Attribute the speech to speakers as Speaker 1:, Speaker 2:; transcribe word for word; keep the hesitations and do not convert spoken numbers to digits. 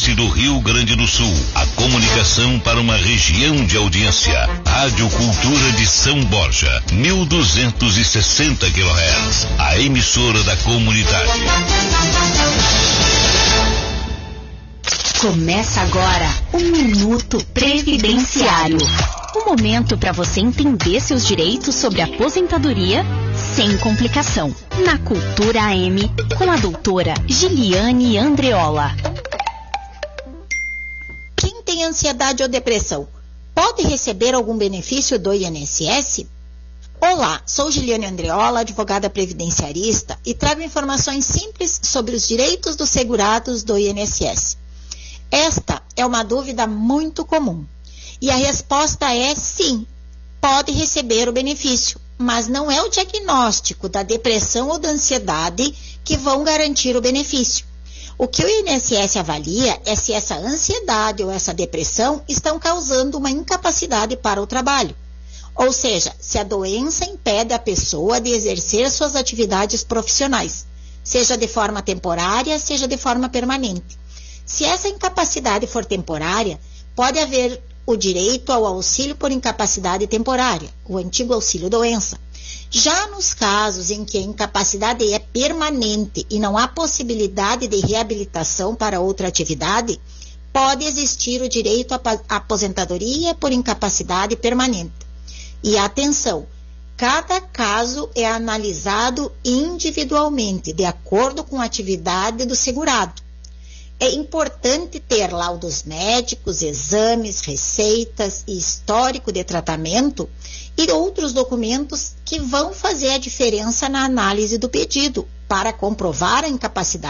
Speaker 1: sudoeste do Rio Grande do Sul. A comunicação para uma região de audiência. Rádio Cultura de São Borja, mil duzentos e sessenta quilohertz. A emissora da comunidade.
Speaker 2: Começa agora o Minuto Previdenciário. Um momento para você entender seus direitos sobre aposentadoria sem complicação. Na Cultura A M, com a doutora Giliane Andreola.
Speaker 3: Quem tem ansiedade ou depressão pode receber algum benefício do I N S S? Olá, sou Giliane Andreola, advogada previdenciarista, e trago informações simples sobre os direitos dos segurados do I N S S. Esta é uma dúvida muito comum. E a resposta é sim, pode receber o benefício, mas não é o diagnóstico da depressão ou da ansiedade que vão garantir o benefício. O que o I N S S avalia é se essa ansiedade ou essa depressão estão causando uma incapacidade para o trabalho. Ou seja, se a doença impede a pessoa de exercer suas atividades profissionais, seja de forma temporária, seja de forma permanente. Se essa incapacidade for temporária, pode haver o direito ao auxílio por incapacidade temporária, o antigo auxílio-doença. Já nos casos em que a incapacidade é permanente e não há possibilidade de reabilitação para outra atividade, pode existir o direito à aposentadoria por incapacidade permanente. E atenção, cada caso é analisado individualmente, de acordo com a atividade do segurado. É importante ter laudos médicos, exames, receitas e histórico de tratamento e outros documentos que vão fazer a diferença na análise do pedido para comprovar a incapacidade.